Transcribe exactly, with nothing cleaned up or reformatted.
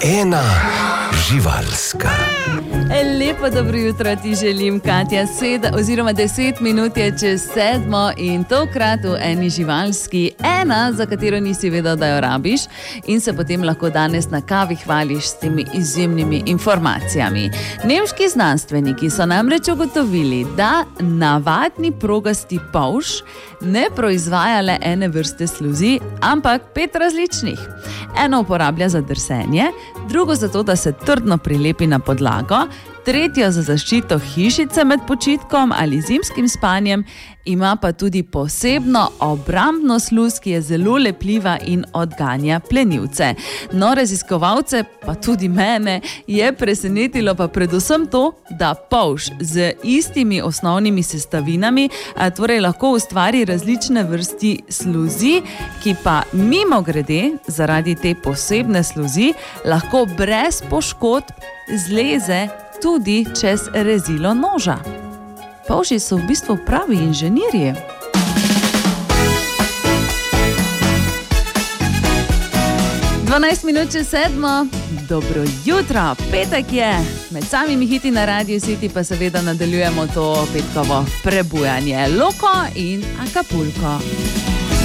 Ena živalska. Lepo dobro jutro ti želim, Katja. Sedem oziroma deset minut je čez sedmo in tokrat v eni živalski. Ena, za katero nisi vedel, da jo rabiš in se potem lahko danes na kavi hvališ s temi izjemnimi informacijami. Nemški znanstveniki so namreč ugotovili, da navadni progasti polž ne proizvaja le ene vrste sluzi, ampak pet različnih. Eno uporablja za drsenje, drugo zato, da se trdno prilepi na podlago, tretjo za zaščito hišice med počitkom ali zimskim spanjem, ima pa tudi posebno obrambno sluz, ki je zelo lepljiva in odganja plenilce. No, raziskovalce, pa tudi mene, je presenetilo pa predvsem to, da polž z istimi osnovnimi sestavinami torej lahko ustvari različne vrsti sluzi, ki pa mimogrede, zaradi te posebne sluzi, lahko brez poškodb zleze tudi čez rezilo noža. Polži so v bistvu pravi inženirji. dvanajst minut čez sedmo, dobro jutro, petek je, med samimi hiti na Radiu City pa seveda nadaljujemo to petkovo prebujanje. Loko in Acapulco.